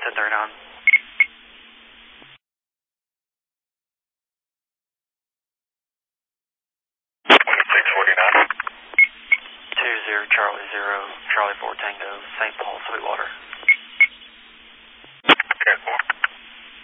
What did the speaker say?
1039. 649. 20 Charlie 0, Charlie 4 Tango, St. Paul, Sweetwater.